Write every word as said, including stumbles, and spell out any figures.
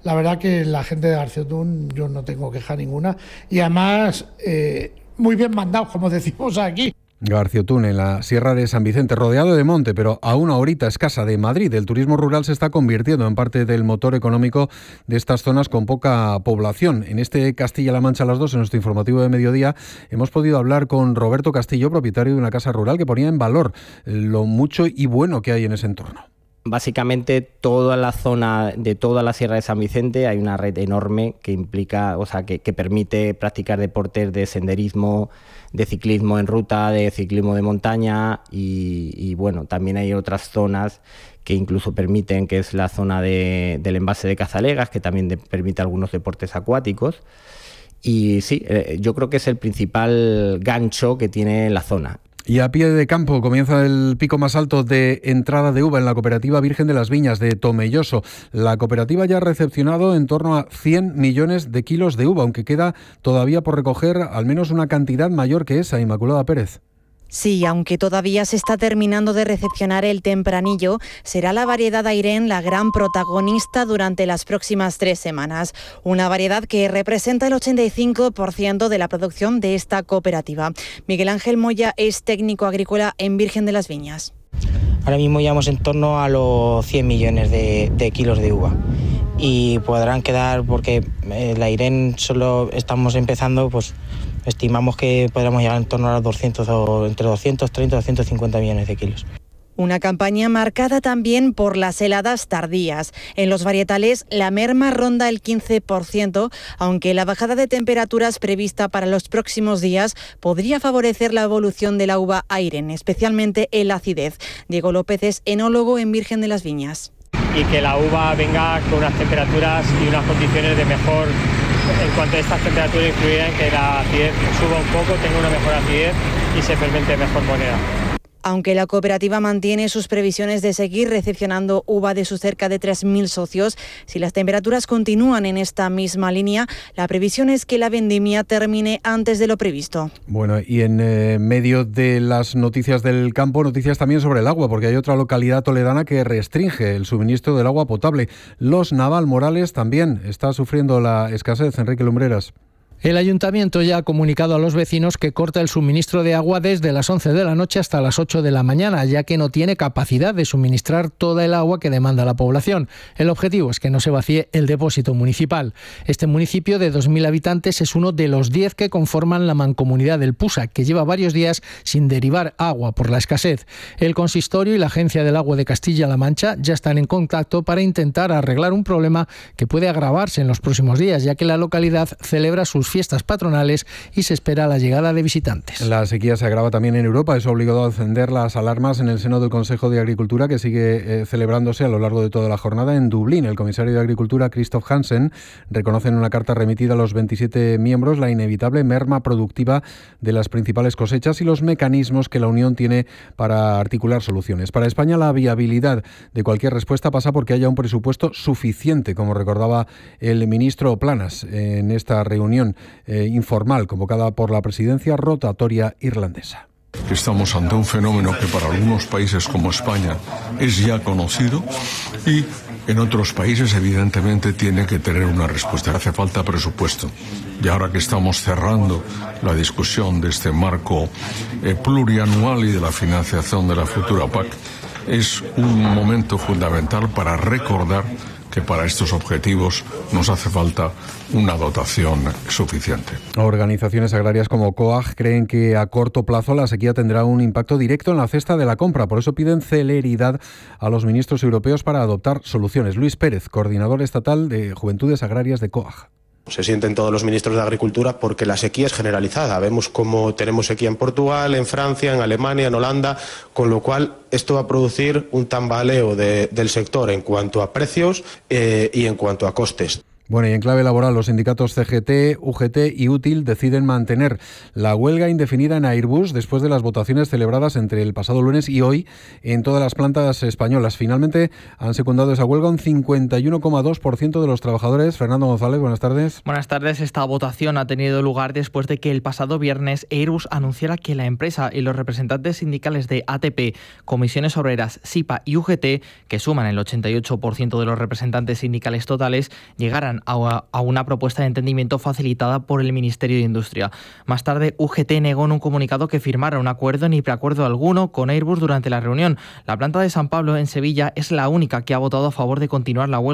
la verdad que la gente de Garciotún yo no tengo queja ninguna y además eh, muy bien mandados, como decimos aquí. Garciotún, en la Sierra de San Vicente, rodeado de monte, pero a una horita escasa de Madrid. El turismo rural se está convirtiendo en parte del motor económico de estas zonas con poca población. En este Castilla-La Mancha a las dos, en nuestro informativo de mediodía, hemos podido hablar con Roberto Castillo, propietario de una casa rural, que ponía en valor lo mucho y bueno que hay en ese entorno. Básicamente toda la zona de toda la Sierra de San Vicente hay una red enorme que implica, o sea, que, que permite practicar deportes de senderismo, de ciclismo en ruta, de ciclismo de montaña y, y bueno, también hay otras zonas que incluso permiten, que es la zona de, del embalse de Cazalegas, que también de, permite algunos deportes acuáticos. Y sí, eh, yo creo que es el principal gancho que tiene la zona. Y a pie de campo comienza el pico más alto de entrada de uva en la Cooperativa Virgen de las Viñas de Tomelloso. La cooperativa ya ha recepcionado en torno a cien millones de kilos de uva, aunque queda todavía por recoger al menos una cantidad mayor que esa. Inmaculada Pérez. Sí, aunque todavía se está terminando de recepcionar el tempranillo, será la variedad Airén la gran protagonista durante las próximas tres semanas. Una variedad que representa el ochenta y cinco por ciento de la producción de esta cooperativa. Miguel Ángel Moya es técnico agrícola en Virgen de las Viñas. Ahora mismo llevamos en torno a los cien millones de, de kilos de uva. Y podrán quedar, porque el Airén solo estamos empezando, pues estimamos que podremos llegar en torno a los doscientos o entre doscientos treinta y doscientos cincuenta millones de kilos. Una campaña marcada también por las heladas tardías. En los varietales la merma ronda el quince por ciento, aunque la bajada de temperaturas prevista para los próximos días podría favorecer la evolución de la uva Airén, especialmente en la acidez. Diego López es enólogo en Virgen de las Viñas. Y que la uva venga con unas temperaturas y unas condiciones de mejor, en cuanto a estas temperaturas influirán que la acidez suba un poco, tenga una mejor acidez y se fermente de mejor manera. Aunque la cooperativa mantiene sus previsiones de seguir recepcionando uva de sus cerca de tres mil socios, si las temperaturas continúan en esta misma línea, la previsión es que la vendimia termine antes de lo previsto. Bueno, y en eh, medio de las noticias del campo, noticias también sobre el agua, porque hay otra localidad toledana que restringe el suministro del agua potable. Los Navalmorales también está sufriendo la escasez. Enrique Lumbreras. El ayuntamiento ya ha comunicado a los vecinos que corta el suministro de agua desde las once de la noche hasta las ocho de la mañana, ya que no tiene capacidad de suministrar toda el agua que demanda la población. El objetivo es que no se vacíe el depósito municipal. Este municipio de dos mil habitantes es uno de los diez que conforman la mancomunidad del Pusa, que lleva varios días sin derivar agua por la escasez. El consistorio y la Agencia del Agua de Castilla-La Mancha ya están en contacto para intentar arreglar un problema que puede agravarse en los próximos días, ya que la localidad celebra sus fiestas patronales y se espera la llegada de visitantes. La sequía se agrava también en Europa. Eso ha obligado a encender las alarmas en el seno del Consejo de Agricultura, que sigue eh, celebrándose a lo largo de toda la jornada en Dublín. El comisario de Agricultura, Christoph Hansen, reconoce en una carta remitida a los veintisiete miembros la inevitable merma productiva de las principales cosechas y los mecanismos que la Unión tiene para articular soluciones. Para España, la viabilidad de cualquier respuesta pasa porque haya un presupuesto suficiente, como recordaba el ministro Planas en esta reunión Eh, informal convocada por la presidencia rotatoria irlandesa. Estamos ante un fenómeno que para algunos países como España es ya conocido y en otros países evidentemente tiene que tener una respuesta. Hace falta presupuesto. Y ahora que estamos cerrando la discusión de este marco eh, plurianual y de la financiación de la futura P A C, es un momento fundamental para recordar que para estos objetivos nos hace falta una dotación suficiente. Organizaciones agrarias como COAG creen que a corto plazo la sequía tendrá un impacto directo en la cesta de la compra. Por eso piden celeridad a los ministros europeos para adoptar soluciones. Luis Pérez, coordinador estatal de Juventudes Agrarias de COAG. Se sienten todos los ministros de Agricultura porque la sequía es generalizada. Vemos cómo tenemos sequía en Portugal, en Francia, en Alemania, en Holanda, con lo cual esto va a producir un tambaleo de, del sector en cuanto a precios eh, y en cuanto a costes. Bueno, y en clave laboral, los sindicatos C G T, U G T y Útil deciden mantener la huelga indefinida en Airbus después de las votaciones celebradas entre el pasado lunes y hoy en todas las plantas españolas. Finalmente han secundado esa huelga un cincuenta y uno coma dos por ciento de los trabajadores. Fernando González, buenas tardes. Buenas tardes. Esta votación ha tenido lugar después de que el pasado viernes Airbus anunciara que la empresa y los representantes sindicales de A T P, Comisiones Obreras, SIPA y U G T, que suman el ochenta y ocho por ciento de los representantes sindicales totales, llegaran a una propuesta de entendimiento facilitada por el Ministerio de Industria. Más tarde, U G T negó en un comunicado que firmara un acuerdo ni preacuerdo alguno con Airbus durante la reunión. La planta de San Pablo, en Sevilla, es la única que ha votado a favor de continuar la huelga